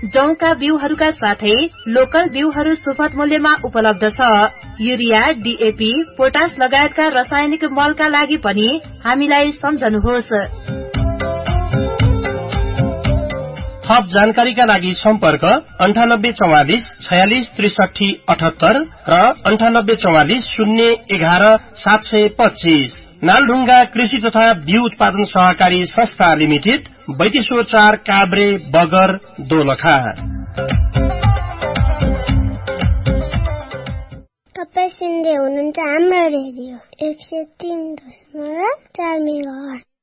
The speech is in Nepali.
जौका बिउहरूका साथै लोकल बिउहरू सुपथ मूल्यमा उपलब्ध छ। युरिया, डीएपी, पोटास लगायतका रासायनिक मलका लागि पनि हामीलाई सम्झनुहोस्। थप जानकारीका लागि सम्पर्क 9844 46 63 78 र 9844 011 725। नालढुङ्गा कृषि तथा बिउ उत्पादन सहकारी संस्था लिमिटेड, बैतेश्वर 4, काभ्रे, बगर, दोलखा। तपाईं सुन्दै हुनुहुन्छ हाम्रो रेडियो 103.4 मेगाहर्ज।